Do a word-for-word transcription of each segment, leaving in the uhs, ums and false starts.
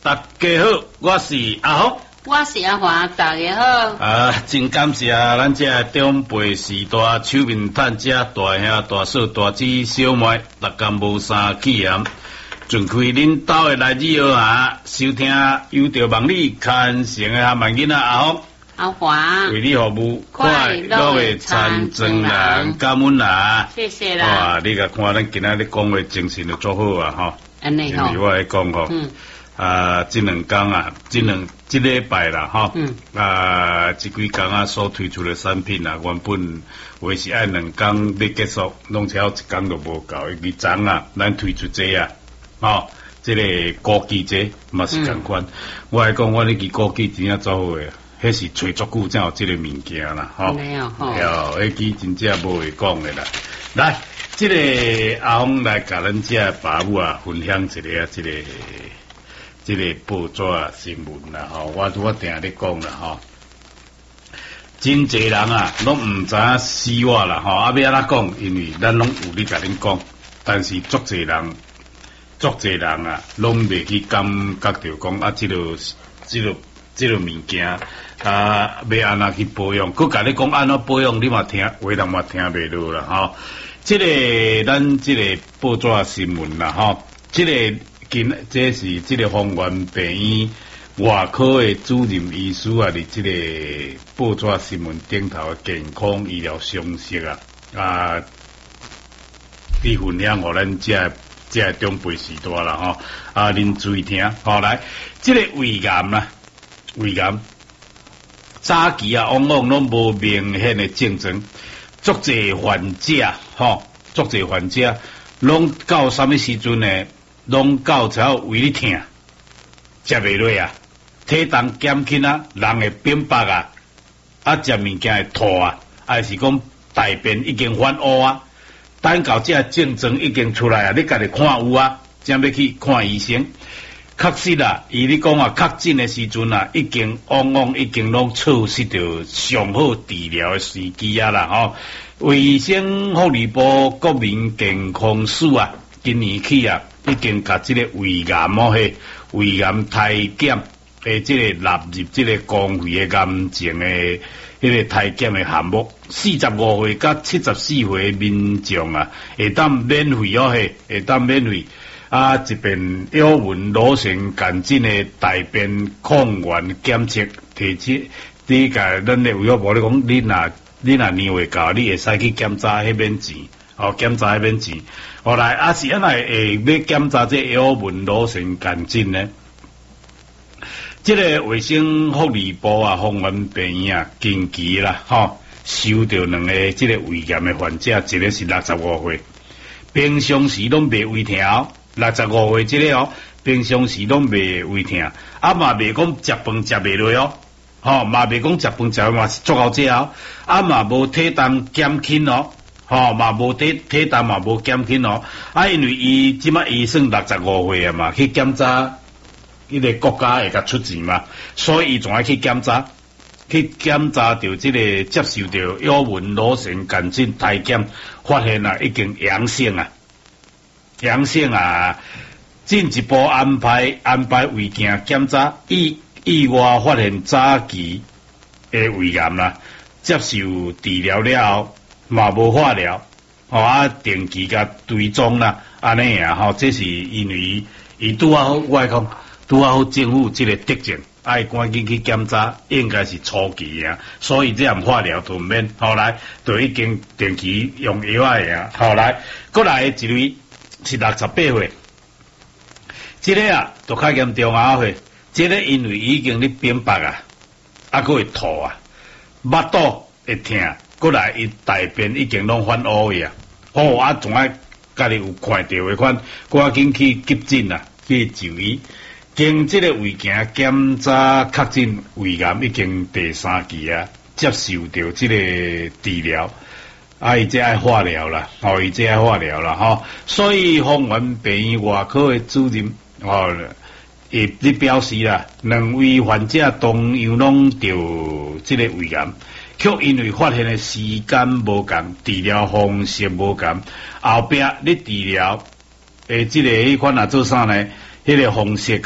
大家好，我是阿福， 我是阿华，大家好。 啊，真感谢咱这长辈时代手面探家大兄大嫂大姊小妹，六工无三气严，尽开恁兜的来日学下，收听有着望你看成的阿慢囡仔阿福。 阿华为你服务，快乐的参政人，感恩啦！ 谢谢啦！ 哇，你甲看咱今仔日讲话精神就做好啊，吼！ 安尼吼， 因为我来讲吼， 嗯， 啊，这两天啊，这两这礼拜啦，吼， 嗯， 啊，这几天啊所推出的产品啊，原本为是按两天要结束，弄超一天都无够，伊昨啊，咱推出这啊，吼，这个枸杞这嘛是共款。我来讲，我呢支枸杞真正做好诶。迄是吹足久才有即个物件啦，吼，哟，迄支真正无会讲诶啦。来，即、这个阿峰来甲咱遮爸母啊分享一个啊，即、这个即、这个报纸啊新闻啦，吼，我我定咧讲啦，吼，真侪人啊，拢毋知影死活啦，吼，啊要安怎讲？因为咱拢有咧甲恁讲，但是足侪人，足侪人啊，拢袂去感觉着讲啊，即、这个即、这个。即个物件啊，要安怎去保养？佮甲你讲安怎保养，你嘛听，话人嘛听袂落啦吼。即、这个咱即个报纸新闻啦吼，即、这个今这是即个方圆病院外科的主任医师啊，伫即个报纸新闻顶头的健康医疗常识啊啊，伫分享互咱遮遮长辈时代啦吼啊，恁注意听，好来，即、这个胃癌啦。胃癌早期啊，往往拢无明显的症状，足侪患者吼，足侪患者拢到什么时阵呢？拢到只要胃里痛，食袂落啊，体重减轻啊，人会变白啊，啊食物件会吐啊，还是讲大便已经反乌啊，等到这症状已经出来啊，你家己看有啊，才要去看医生。确实啦，伊咧讲啊，确诊的时阵啊，已经往往已经拢错失着上好治疗的时机啊啦吼。卫生福利部国民健康署啊，今年起啊，已经甲即个胃癌哦嘿，胃癌体检诶，即个纳入即个公费的癌症的迄个体检的项目，四十五岁甲七十四岁的民众啊，会当免费哦嘿，会当免费。啊，一边腰纹螺旋杆菌的大便抗原检测，提起你甲咱的卫生部咧讲，你若你若年岁到，你会使去检查迄免钱，哦，检查迄免钱。后来啊是安尼会要检查这腰纹螺旋杆菌呢？这个卫生福利部啊，方圆病院啊，近期啦，吼，收到两个这个胃癌的患者，一个是六十五岁，平常时拢袂胃疼。六十五岁即个哦，平常时拢袂胃疼，啊嘛袂讲食饭食袂落哦，吼嘛袂讲食饭食嘛是足够食哦，啊嘛无体重减轻哦，吼嘛无体体重嘛无减轻哦，啊因为伊即摆伊算六十五岁啊嘛，去检查，迄个国家会甲出钱嘛，所以伊仲爱去检查，去检查着即个接受着腰纹螺旋杆菌体检，发现啊已经阳性啊。阳性啊，进一步安排安排胃镜检查，意意外发现早期的胃癌啦，接受治疗了后嘛无化疗，吼啊定期甲追踪啦，安尼啊吼，这是因为伊拄啊好，我讲拄啊好政府这个特征，爱赶紧去检查，应该是初期啊，所以这样化疗都免，后来就已经定期用药啊，后来过来一位。是六十八岁，这个啊，就较严重啊岁，这个因为已经咧变白啊，啊，佫会吐啊，腹肚会痛，过来伊大便已经拢反乌去啊，哦啊，仲爱家己有看到的款，赶紧去急诊啊，去就医。经这个胃镜检查，确诊胃癌已经第三期啊，接受到这个治疗。啊，伊这爱化疗啦，吼、哦，伊这爱化疗啦，吼、哦，所以方圆病院外科的主任，吼、哦，伊咧表示啦，两位患者同样拢着这个胃癌，却因为发现的时间无共，治疗方式无共，后壁咧治疗，诶，这个迄款啊做啥呢？迄、那个方式甲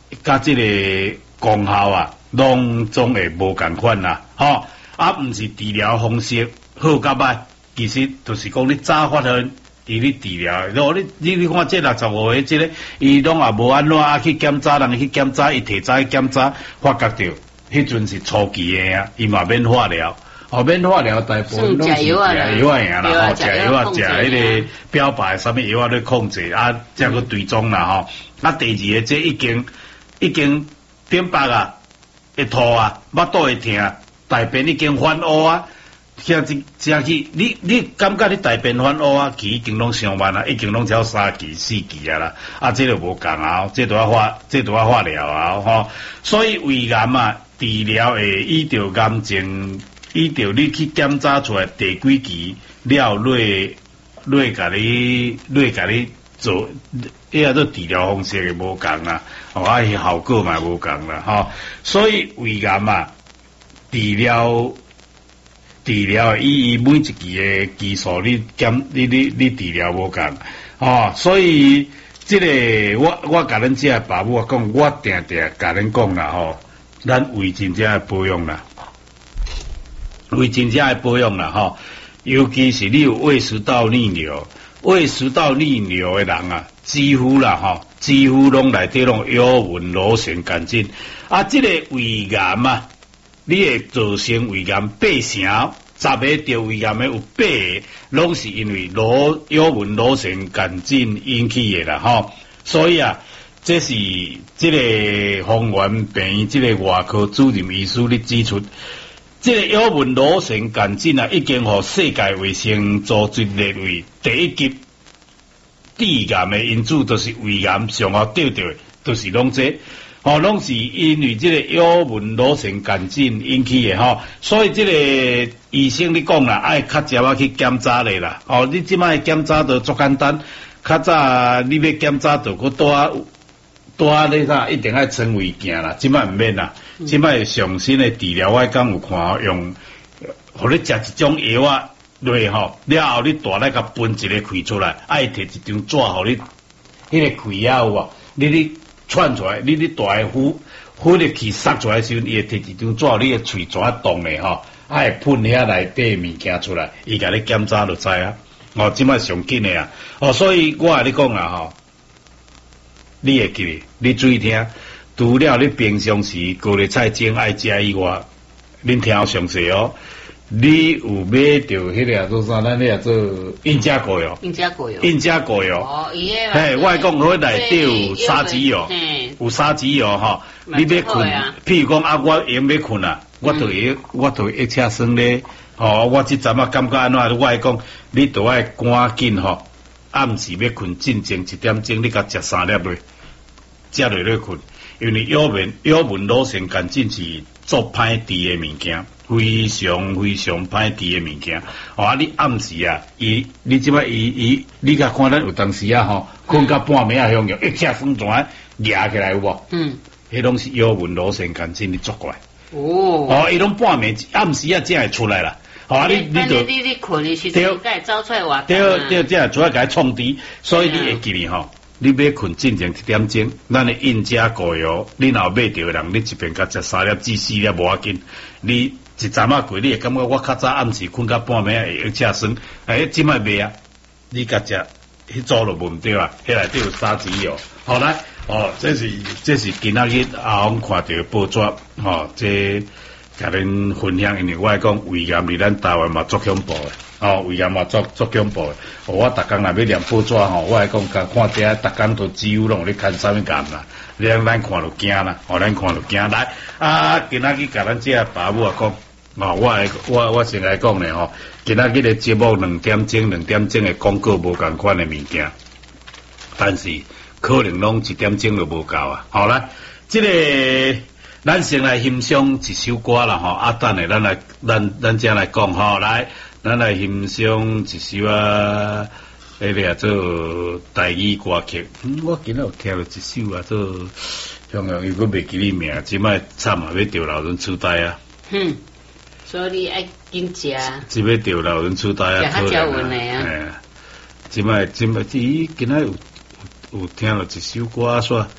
甲即个功效啊，拢总会无共款啦，吼、啊，毋是治疗方式好甲歹，其实就是讲你早发现。伊咧治疗，如果你你你看这六十五岁这个，伊拢也无安怎啊去检查，人去检查，伊提早去检查，发觉到迄阵是初期的啊，伊嘛免化疗，哦免化疗大部分拢是食药啊样啦，吼食药啊食迄个标靶啥物药啊咧控制啊，才个追踪啦吼。啊第二个这已经已经点白啊，会吐啊，腹肚会痛，大便已经反乌啊。现在真去，你你感觉你大便反乌啊？期已经拢上万啊，已经拢超三期四期啊啦，啊，这就无共啊，这都要化，这都要化疗啊，吼。所以胃癌啊，治疗会依照癌症，依照你去检查出来第几期了，类类甲你类甲你做，伊啊做治疗方式嘅无共啊，哦，啊效果嘛无共啦，吼。所以胃癌啊，治疗。治疗以伊每一期的技术，你检你你你治疗无共，哦，所以即、這个我我甲恁遮爸母讲，我定定甲恁讲啦吼，咱胃真正要保养啦，胃真正要保养啦吼，尤其是你有胃食道逆流，胃食道逆流的人啊，几乎啦吼，几乎拢内底拢幽门螺旋杆菌，啊，即、這个胃癌啊。你会造成胃癌八成，十个得胃癌的有八个，拢是因为螺幽门螺旋杆菌引起的啦，吼。所以啊，这是这个方圆病院这个外科主任医师咧指出，这个幽门螺旋杆菌啊，已经互世界卫生组织列为第一级致癌的因子，就是胃癌上好得到的，就是拢这。哦，拢是因为这个幽门螺旋杆菌引起的吼，所以这个医生你讲啦，爱较早啊去检查咧啦。哦，你即摆检查都足简单，较早你要检查就搁带带咧啥，一定爱穿胃镜啦。即摆毋免啦，即摆上新的治疗我讲有看用，互你食一种药啊落吼，了后你大力甲分一个开出来，爱摕一张纸互你，迄个开啊有无？你你。窜出来，你你大个呼呼入去塞出来时阵，伊会摕一张纸，你个喙怎啊动咧吼，啊会喷遐内底物件出来，伊甲你检查就知啊。哦，即摆上紧诶啊！哦，所以我甲你讲啊吼，你会记，你注意听，除了你平常时高丽菜精爱食以外，恁听好详细哦。你有买着迄个做啥？咱咧做印加果药， 印加果药， 印加果药。 哦，伊个。 嘿，我讲迄内底有沙棘药，有沙棘药吼。你要困，譬如讲啊，我用要困啊，我就会我就一车酸咧。吼，我即阵啊感觉安怎？我讲你都爱赶紧吼，暗时要困，进前一点钟，你甲食三粒落，食落咧困，因为幽门幽门螺旋杆菌是做歹治的物件。非常非常歹治的物件，哦啊！你暗时啊，伊你即摆伊伊，你甲看咱有当时啊吼，困到半暝啊，向用一车酸转压起来有无？嗯，迄拢是幽门螺旋杆菌你做过来。哦，哦，伊拢半暝暗时啊，才会出来啦。哦啊，你你就你你困的时阵，该走出来活动。 对对，才会出来甲伊创治，所以你会记哩吼。你要困进前一点钟，咱的印加果药，你若买着人，你一边甲食三粒至四粒无要紧，你。一阵仔过，你会感觉我较早暗时困到半暝会吃酸，哎，即摆袂啊，你甲食迄组就无毋对啊，迄内底有沙棘药。好来，哦，这是这是今仔日阿翁看到报纸，哦，这甲恁分享，因为我讲胃癌伫咱台湾嘛足恐怖的，哦，胃癌嘛足足恐怖的。哦、我逐工若要念报纸吼，我来讲甲看这逐工都几乎拢咧看啥物癌啦。咱咱看就惊啦，哦，咱看就惊来啊！今仔日甲咱这爸母啊讲，哦，我来我我先来讲咧吼，今仔日的节目两点钟两点钟的广告无共款的物件，但是可能拢一点钟就无够啊！好啦，这个咱先来欣赏一首歌啦吼，啊，等下咱来咱咱再来讲吼，来，咱来欣赏一首啊。迄个啊做台语歌曲，嗯，我今日有听了一首啊，做向向伊个袂记你名，即摆惨啊，要调老人痴呆啊。哼， 所以你爱紧食。 即要调老人痴呆啊， 可能啊。 哎，即摆即摆，伊今仔有有听了一首歌说，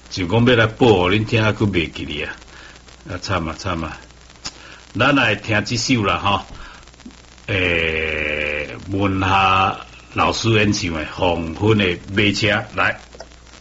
就讲要来播，恁听啊，佫袂记哩啊，啊惨啊惨啊！咱来听这首啦吼，诶、欸，文夏老师演唱的《黄昏的马车》来。